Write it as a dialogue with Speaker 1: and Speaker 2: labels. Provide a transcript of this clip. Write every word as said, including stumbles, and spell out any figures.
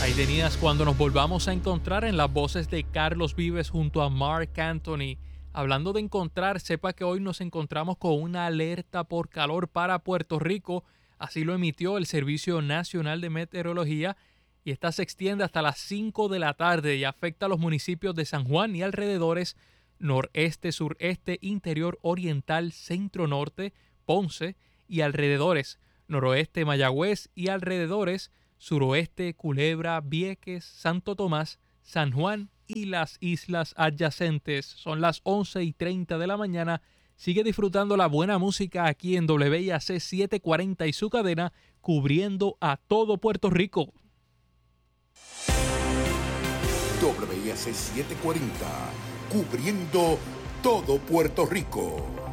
Speaker 1: Ahí tenías Cuando nos volvamos a encontrar, en las voces de Carlos Vives junto a Marc Anthony. Hablando de encontrar, sepa que hoy nos encontramos con una alerta por calor para Puerto Rico. Así lo emitió el Servicio Nacional de Meteorología, y esta se extiende hasta las cinco de la tarde y afecta a los municipios de San Juan y alrededores, noreste, sureste, interior oriental, centro norte, Ponce y alrededores, noroeste, Mayagüez y alrededores, suroeste, Culebra, Vieques, Santo Tomás, San Juan y las islas adyacentes. Son las once y treinta de la mañana. Sigue disfrutando la buena música aquí en W I A C setecientos cuarenta y su cadena, cubriendo a todo Puerto Rico.
Speaker 2: W I A C setecientos cuarenta, cubriendo todo Puerto Rico.